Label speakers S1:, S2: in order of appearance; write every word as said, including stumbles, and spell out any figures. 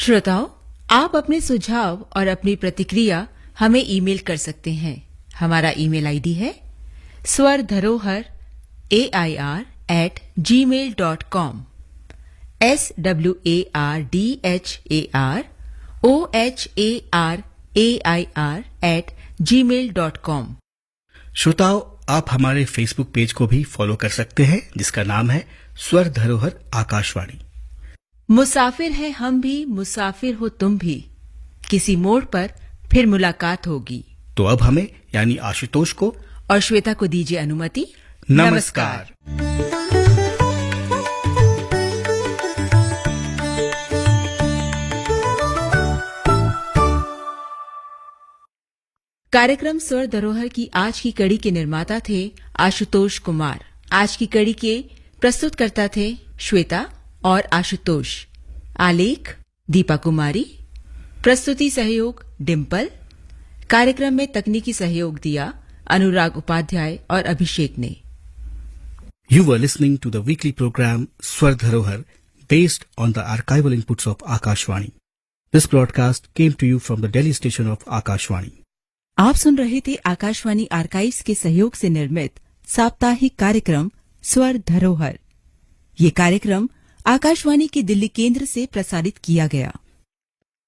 S1: श्रोताओं, आप अपने सुझाव और अपनी प्रतिक्रिया हमें ईमेल कर सकते हैं। हमारा ईमेल आईडी है स्वर धरोहर ए I R eight ji mail dot com. S W A R D H A R O H A R A I R eight ji mail dot com.
S2: श्रोताओं, आप हमारे फेसबुक पेज को भी follow कर सकते हैं, जिसका नाम है स्वर धरोहर आकाशवाणी।
S1: मुसाफिर है हम भी, मुसाफिर हो तुम भी, किसी मोड़ पर फिर मुलाकात होगी।
S2: तो अब हमें यानी आशुतोष को
S1: और श्वेता को दीजिए अनुमति।
S2: नमस्कार।
S1: कार्यक्रम स्वर धरोहर की आज की कड़ी के निर्माता थे आशुतोष कुमार। आज की कड़ी के प्रस्तुतकर्ता थे श्वेता और आशुतोष। आलेख दीपा कुमारी, प्रस्तुति सहयोग डिम्पल। कार्यक्रम में तकनीकी सहयोग दिया अनुराग उपाध्याय और अभिषेक ने।
S2: You were listening to the weekly program Swar Dharohar, based on the archival inputs of Akashvani. This broadcast came to you from the Delhi station of Akashvani.
S1: आप सुन रहे थे आकाशवाणी आर्काइव्स के सहयोग से निर्मित साप्ताहिक कार्यक्रम स्वर धरोहर। ये कार्यक्रम आकाशवाणी के दिल्ली केंद्र से प्रसारित किया गया।